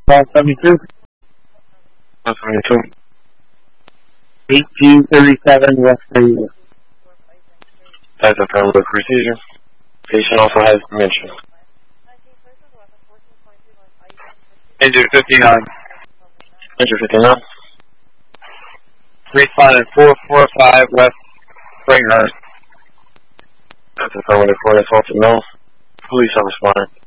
572. 572. 1837 West Greenwood. That's affirmative procedure. Patient also has dementia. Injured 59. Injured 59. Responded 445 West Springhurst. That's affirmative for assault to no. Police are responding.